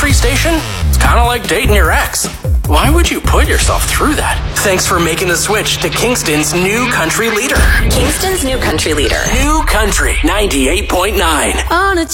country station? It's kind of like dating your ex. Why would you put yourself through that? Thanks for making the switch to Kingston's new country leader. Kingston's new country leader. New Country 98.9. On a